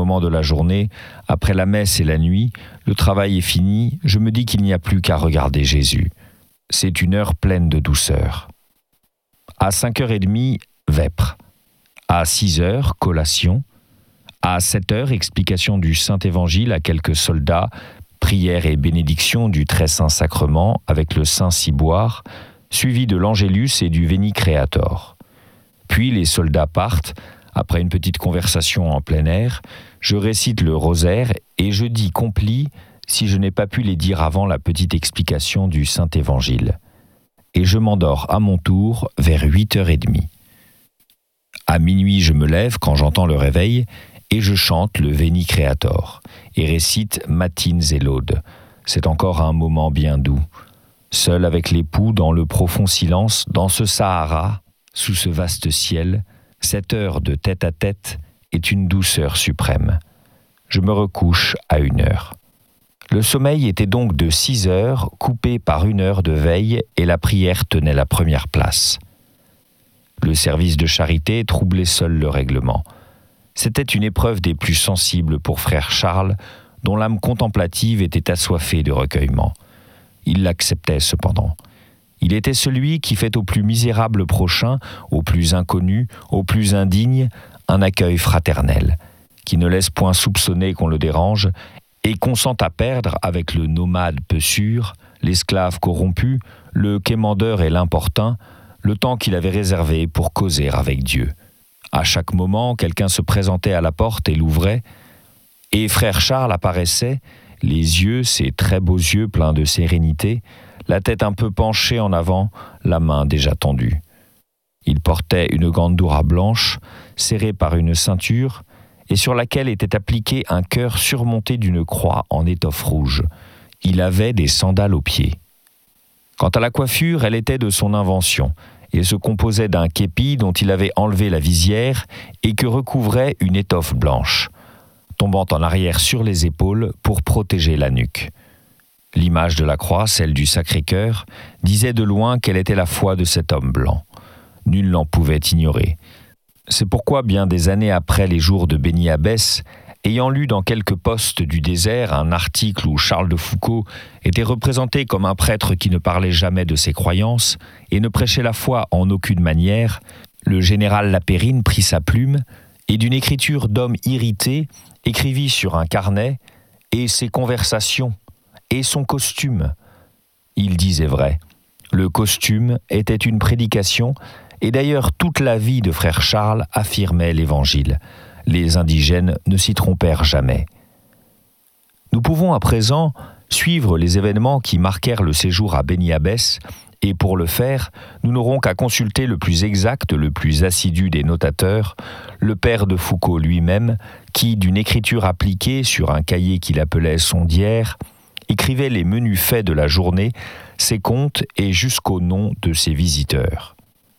moment de la journée, après la messe et la nuit, le travail est fini, je me dis qu'il n'y a plus qu'à regarder Jésus. C'est une heure pleine de douceur. À 5h30, vêpres. À 6h, collation. À 7h, explication du Saint-Évangile à quelques soldats, prière et bénédiction du très saint sacrement avec le saint ciboire, suivi de l'Angélus et du Veni Creator. Puis les soldats partent. Après une petite conversation en plein air, je récite le rosaire et je dis complis si je n'ai pas pu les dire avant la petite explication du Saint-Évangile. Et je m'endors à mon tour vers 8h30. À minuit, je me lève quand j'entends le réveil et je chante le Veni Creator et récite matines et laudes. C'est encore un moment bien doux. Seul avec l'époux dans le profond silence, dans ce Sahara, sous ce vaste ciel, cette heure de tête à tête est une douceur suprême. Je me recouche à 1h. Le sommeil était donc de 6 heures, coupé par 1 heure de veille, et la prière tenait la première place. Le service de charité troublait seul le règlement. C'était une épreuve des plus sensibles pour frère Charles, dont l'âme contemplative était assoiffée de recueillement. Il l'acceptait cependant. Il était celui qui fait au plus misérable prochain, au plus inconnu, au plus indigne, un accueil fraternel, qui ne laisse point soupçonner qu'on le dérange et consent à perdre avec le nomade peu sûr, l'esclave corrompu, le quémandeur et l'importun, le temps qu'il avait réservé pour causer avec Dieu. À chaque moment, quelqu'un se présentait à la porte et l'ouvrait, et frère Charles apparaissait, les yeux, ses très beaux yeux pleins de sérénité, la tête un peu penchée en avant, la main déjà tendue. Il portait une gandoura blanche, serrée par une ceinture, et sur laquelle était appliqué un cœur surmonté d'une croix en étoffe rouge. Il avait des sandales aux pieds. Quant à la coiffure, elle était de son invention, et se composait d'un képi dont il avait enlevé la visière et que recouvrait une étoffe blanche, tombant en arrière sur les épaules pour protéger la nuque. L'image de la croix, celle du Sacré-Cœur, disait de loin quelle était la foi de cet homme blanc. Nul n'en pouvait ignorer. C'est pourquoi, bien des années après les jours de Béni Abbès, ayant lu dans quelques postes du désert un article où Charles de Foucauld était représenté comme un prêtre qui ne parlait jamais de ses croyances et ne prêchait la foi en aucune manière, le général Lapérine prit sa plume et d'une écriture d'homme irrité écrivit sur un carnet « Et ses conversations » et son costume. Il disait vrai. Le costume était une prédication, et d'ailleurs toute la vie de frère Charles affirmait l'Évangile. Les indigènes ne s'y trompèrent jamais. Nous pouvons à présent suivre les événements qui marquèrent le séjour à Béni Abbès, et pour le faire, nous n'aurons qu'à consulter le plus exact, le plus assidu des notateurs, le père de Foucauld lui-même, qui, d'une écriture appliquée sur un cahier qu'il appelait son diaire, écrivait les menus faits de la journée, ses comptes et jusqu'au nom de ses visiteurs.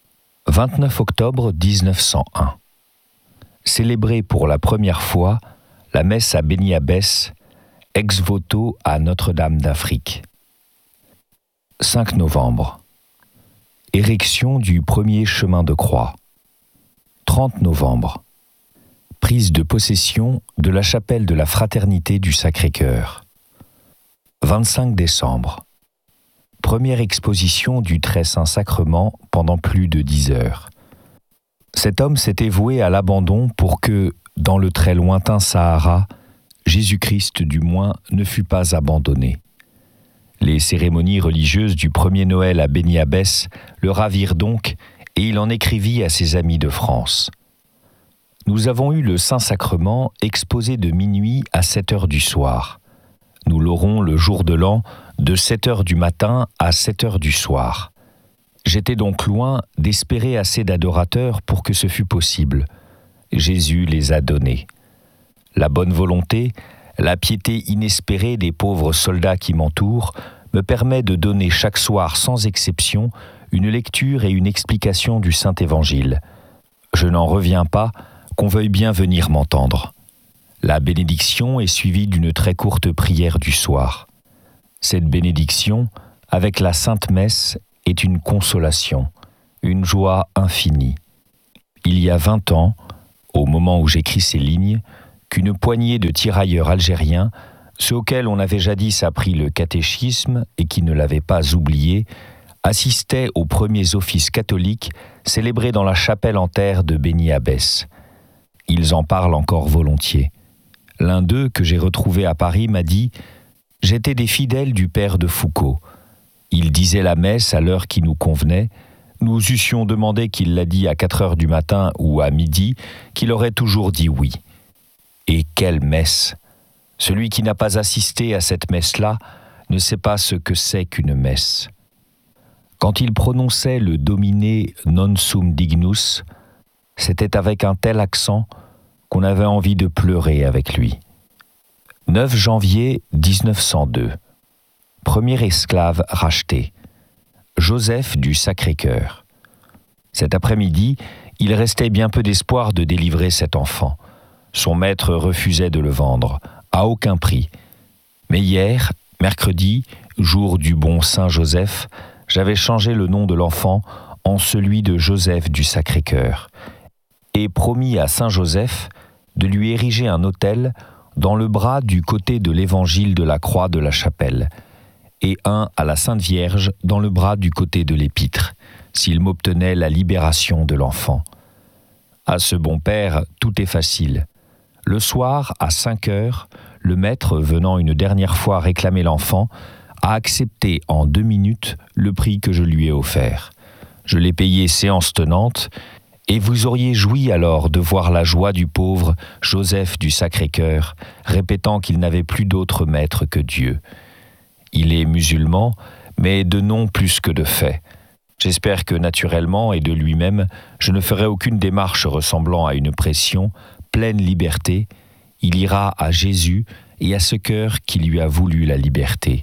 29 octobre 1901. Célébré pour la première fois la messe à Béni Abbès, ex voto à Notre-Dame d'Afrique. 5 novembre. Érection du premier chemin de croix. 30 novembre. Prise de possession de la chapelle de la Fraternité du Sacré-Cœur. 25 décembre. Première exposition du Très Saint Sacrement pendant plus de 10 heures. Cet homme s'était voué à l'abandon pour que, dans le très lointain Sahara, Jésus-Christ du moins ne fût pas abandonné. Les cérémonies religieuses du premier Noël à Béni Abbès le ravirent donc et il en écrivit à ses amis de France. Nous avons eu le Saint-Sacrement exposé de minuit à 7 heures du soir. Nous l'aurons le jour de l'an de 7 heures du matin à 7 heures du soir. J'étais donc loin d'espérer assez d'adorateurs pour que ce fût possible. Jésus les a donnés. La bonne volonté, la piété inespérée des pauvres soldats qui m'entourent me permet de donner chaque soir sans exception une lecture et une explication du Saint-Évangile. Je n'en reviens pas qu'on veuille bien venir m'entendre. La bénédiction est suivie d'une très courte prière du soir. Cette bénédiction, avec la Sainte Messe, est une consolation, une joie infinie. Il y a 20 ans, au moment où j'écris ces lignes, qu'une poignée de tirailleurs algériens, ceux auxquels on avait jadis appris le catéchisme et qui ne l'avaient pas oublié, assistaient aux premiers offices catholiques célébrés dans la chapelle en terre de Beni Abbès. Ils en parlent encore volontiers. L'un d'eux, que j'ai retrouvé à Paris, m'a dit « J'étais des fidèles du père de Foucault. Il disait la messe à l'heure qui nous convenait. Nous eussions demandé qu'il l'a dit à 4 heures du matin ou à midi, qu'il aurait toujours dit oui. Et quelle messe! Celui qui n'a pas assisté à cette messe-là ne sait pas ce que c'est qu'une messe. Quand il prononçait le Domine non sum dignus, c'était avec un tel accent qu'on avait envie de pleurer avec lui. 9 janvier 1902. Premier esclave racheté. Joseph du Sacré-Cœur. Cet après-midi, il restait bien peu d'espoir de délivrer cet enfant. Son maître refusait de le vendre, à aucun prix. Mais hier, mercredi, jour du bon Saint Joseph, j'avais changé le nom de l'enfant en celui de Joseph du Sacré-Cœur et promis à Saint Joseph de lui ériger un autel dans le bras du côté de l'évangile de la croix de la chapelle et un à la Sainte Vierge dans le bras du côté de l'épître, s'il m'obtenait la libération de l'enfant. À ce bon père, tout est facile. Le soir, à 5 heures, le maître, venant une dernière fois réclamer l'enfant, a accepté en 2 minutes le prix que je lui ai offert. Je l'ai payé séance tenante, et vous auriez joui alors de voir la joie du pauvre Joseph du Sacré-Cœur, répétant qu'il n'avait plus d'autre maître que Dieu. Il est musulman, mais de nom plus que de fait. J'espère que naturellement et de lui-même, je ne ferai aucune démarche ressemblant à une pression, pleine liberté. Il ira à Jésus et à ce cœur qui lui a voulu la liberté.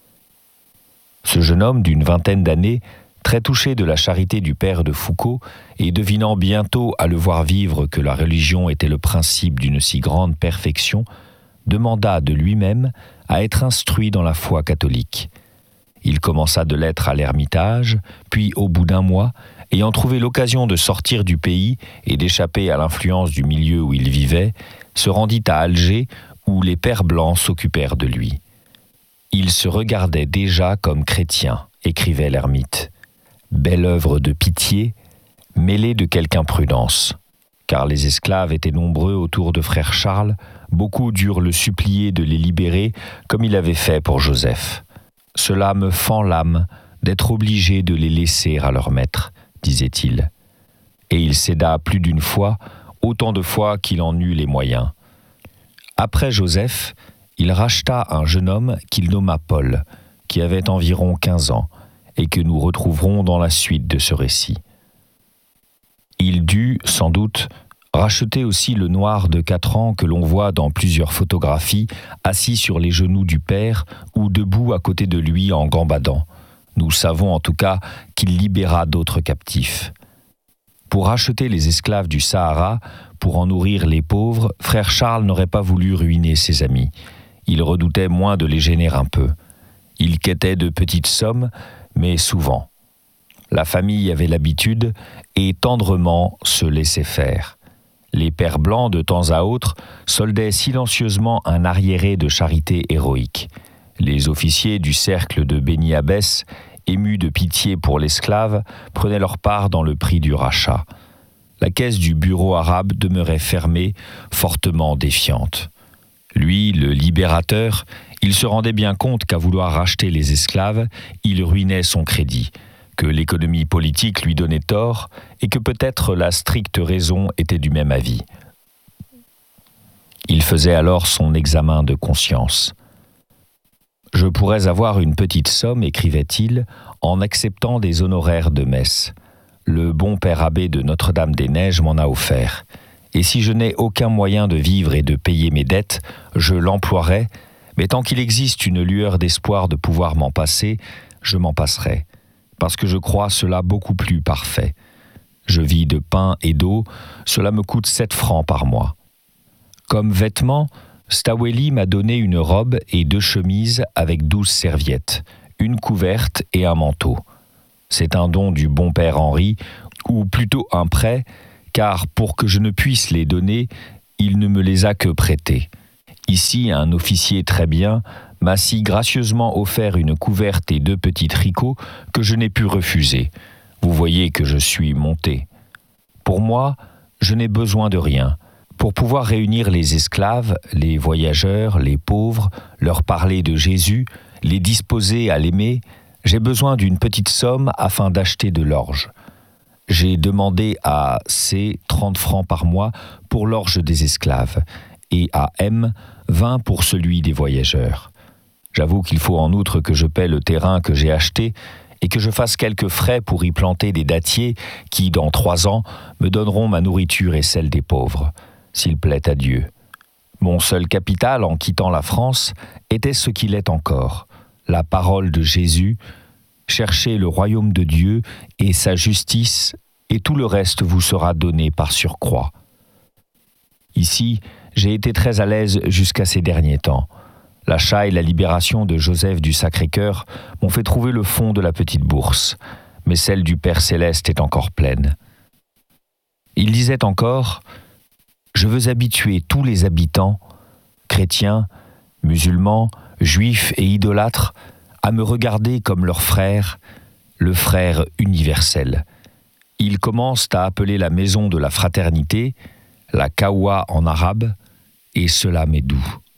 Ce jeune homme d'une 20aine d'années, très touché de la charité du père de Foucault et devinant bientôt à le voir vivre que la religion était le principe d'une si grande perfection, demanda de lui-même à être instruit dans la foi catholique. Il commença de l'être à l'Ermitage, puis au bout d'1 mois, ayant trouvé l'occasion de sortir du pays et d'échapper à l'influence du milieu où il vivait, se rendit à Alger où les pères blancs s'occupèrent de lui. Il se regardait déjà comme chrétien, écrivait l'ermite. Belle œuvre de pitié, mêlée de quelque imprudence. Car les esclaves étaient nombreux autour de frère Charles, beaucoup durent le supplier de les libérer comme il avait fait pour Joseph. Cela me fend l'âme d'être obligé de les laisser à leur maître, disait-il. Et il céda plus d'une fois, autant de fois qu'il en eut les moyens. Après Joseph, il racheta un jeune homme qu'il nomma Paul, qui avait environ 15 ans, et que nous retrouverons dans la suite de ce récit. Il dut, sans doute, racheter aussi le noir de 4 ans que l'on voit dans plusieurs photographies, assis sur les genoux du père ou debout à côté de lui en gambadant. Nous savons en tout cas qu'il libéra d'autres captifs. Pour racheter les esclaves du Sahara, pour en nourrir les pauvres, frère Charles n'aurait pas voulu ruiner ses amis. Il redoutait moins de les gêner un peu. Il quêtait de petites sommes, mais souvent. La famille avait l'habitude et tendrement se laissait faire. Les pères blancs, de temps à autre, soldaient silencieusement un arriéré de charité héroïque. Les officiers du cercle de Beni Abbès, émus de pitié pour l'esclave, prenaient leur part dans le prix du rachat. La caisse du bureau arabe demeurait fermée, fortement défiante. Lui, le libérateur, il se rendait bien compte qu'à vouloir racheter les esclaves, il ruinait son crédit, que l'économie politique lui donnait tort et que peut-être la stricte raison était du même avis. Il faisait alors son examen de conscience. « Je pourrais avoir une petite somme, écrivait-il, en acceptant des honoraires de messe. Le bon père abbé de Notre-Dame-des-Neiges m'en a offert. Et si je n'ai aucun moyen de vivre et de payer mes dettes, je l'emploierai, mais tant qu'il existe une lueur d'espoir de pouvoir m'en passer, je m'en passerai, parce que je crois cela beaucoup plus parfait. Je vis de pain et d'eau, cela me coûte 7 francs par mois. Comme vêtements, Staweli m'a donné une robe et 2 chemises avec 12 serviettes, une couverte et un manteau. C'est un don du bon père Henri, ou plutôt un prêt, car pour que je ne puisse les donner, il ne me les a que prêtés. Ici, un officier très bien m'a si gracieusement offert une couverte et 2 petits tricots que je n'ai pu refuser. Vous voyez que je suis monté. Pour moi, je n'ai besoin de rien. Pour pouvoir réunir les esclaves, les voyageurs, les pauvres, leur parler de Jésus, les disposer à l'aimer, j'ai besoin d'une petite somme afin d'acheter de l'orge. J'ai demandé à C 30 francs par mois pour l'orge des esclaves et à M 20 pour celui des voyageurs. J'avoue qu'il faut en outre que je paie le terrain que j'ai acheté et que je fasse quelques frais pour y planter des dattiers qui, dans 3 ans, me donneront ma nourriture et celle des pauvres, s'il plaît à Dieu. Mon seul capital en quittant la France était ce qu'il est encore, la parole de Jésus. Cherchez le royaume de Dieu et sa justice, et tout le reste vous sera donné par surcroît. Ici, j'ai été très à l'aise jusqu'à ces derniers temps. L'achat et la libération de Joseph du Sacré-Cœur m'ont fait trouver le fond de la petite bourse, mais celle du Père Céleste est encore pleine. Il disait encore « Je veux habituer tous les habitants, chrétiens, musulmans, juifs et idolâtres, à me regarder comme leur frère, le frère universel. Ils commencent à appeler la maison de la fraternité, la Kawa en arabe, et cela m'est doux.